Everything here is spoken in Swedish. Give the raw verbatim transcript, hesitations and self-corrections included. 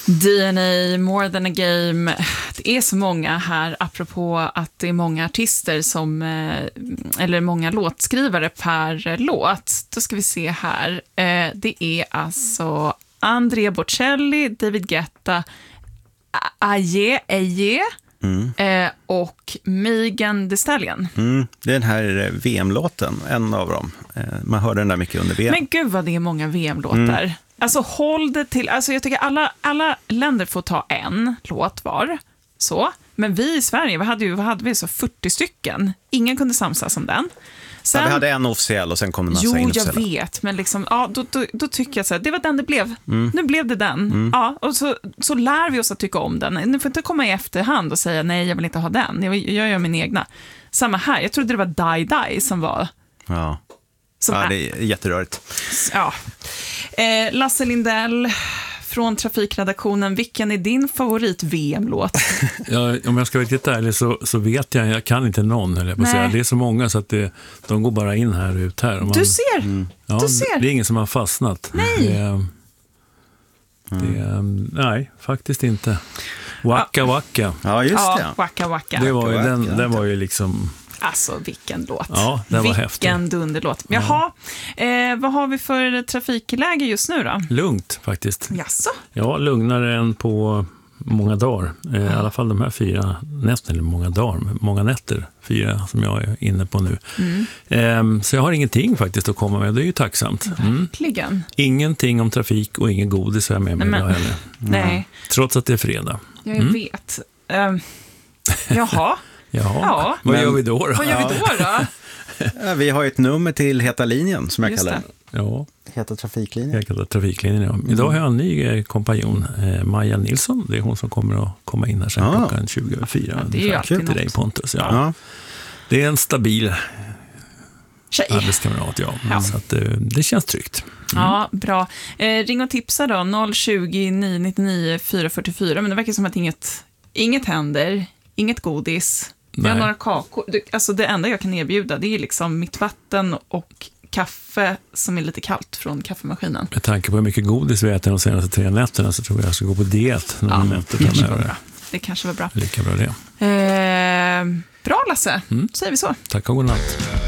D N A, More than a game. Det är så många här, apropå att det är många artister som, eller många låtskrivare per låt. Då ska vi se här. Det är alltså Andrea Bocelli, David Guetta, Aje, Aje mm. och Megan Thee Stallion. Mm. Det är den här V M-låten, en av dem. Man hör den där mycket under V M. Men gud vad det är många V M-låtar. Mm. Alltså håll det till, alltså jag tycker alla, alla länder får ta en låt var, så. Men vi i Sverige, vad hade, ju, vad hade vi så fyrtio stycken? Ingen kunde samsas om den. Sen, ja, vi hade en officiell och sen kom det en massa jo, inofficiella. Jo, jag vet, men liksom, ja, då, då, då tycker jag så här, det var den det blev. Mm. Nu blev det den. Mm. Ja, och så, så lär vi oss att tycka om den. Ni får inte komma i efterhand och säga, nej, jag vill inte ha den. Jag, jag gör min egna. Samma här, jag trodde det var Die Die som var... Ja. Som ja, är. det är jätterörigt. Ja. Eh, Lasse Lindell från Trafikredaktionen. Vilken är din favorit-V M-låt? Ja, om jag ska vara riktigt ärlig så, så vet jag, jag kan inte någon. Eller jag säga. Det är så många så att det, de går bara in här och ut här. Man, du ser, mm, ja, du ser. Det är ingen som har fastnat. Nej. Det, det, mm. Nej, faktiskt inte. Waka Waka. Ja, just det. Ja, Waka Waka. Det var ju, den, den var ju liksom... Alltså, vilken låt. Ja, den var vilken häftig. Vilken dunderlåt. Jaha, eh, vad har vi för trafikläge just nu då? Lugnt, faktiskt. Jaså? Ja, lugnare än på många dagar. Eh, I alla fall de här fyra nätter, eller många dagar, många nätter. Fyra som jag är inne på nu. Mm. Eh, så jag har ingenting faktiskt att komma med. Det är ju tacksamt. Mm. Verkligen. Ingenting om trafik och ingen godis är med mig idag heller. Nej. Trots att det är fredag. Jag mm. vet. Uh, jaha. Jaha, ja. vad Men, gör vi då då? Vad gör vi då då? Ja, vi har ett nummer till Heta linjen som jag just kallar det. Ja. Heta trafiklinjen. Jag kallar trafiklinjen, ja. Mm. Idag har jag en ny kompanjon, eh, Maja Nilsson. Det är hon som kommer att komma in här sen ah. klockan tjugo över fyra. Ja, det är ju alltid till något. dig, Pontus. Ja. Ja. Det är en stabil tjej. Arbetskamrat, ja. ja. Så att, det, det känns tryggt. Mm. Ja, bra. Eh, ring och tipsa då, noll tjugo, nio nittionio, fyra fyrtiofyra. Men det verkar som att inget, inget händer, inget godis. Vi har några kakor. Alltså det enda jag kan erbjuda, det är liksom mitt vatten och kaffe som är lite kallt från kaffemaskinen. Med tanke på hur mycket godis vi äter de senaste tre nätterna så tror jag jag ska gå på diet. Ja, det, kanske var bra. det kanske var bra. Lika bra det. Eh, bra Lasse, mm. säger vi så. Tack och god natt.